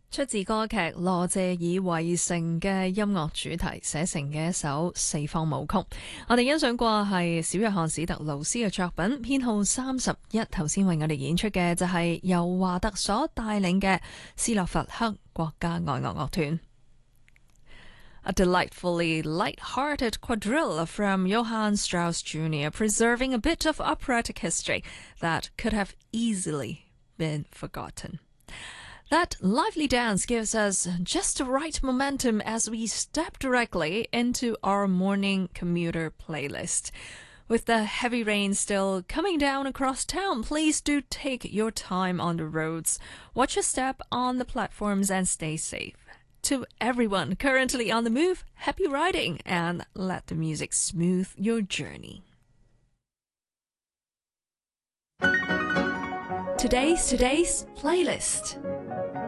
出自歌劇羅謝爾圍城嘅音樂主題寫成嘅一首四方舞曲，我哋欣賞過係小約翰史特勞斯嘅作品，編號31。頭先為我哋演出嘅就係由華特所帶領嘅斯洛伐克國家愛樂樂團。A delightfully light-hearted quadrille from Johann Strauss Jr., preserving a bit of operatic history that could have easily been forgotten. That lively dance gives us just the right momentum as we step directly into our morning commuter playlist. With the heavy rain still coming down across town, please do take your time on the roads. Watch your step on the platforms and stay safe. To everyone currently on the move, happy riding and let the music smooth your journey. Today's playlist.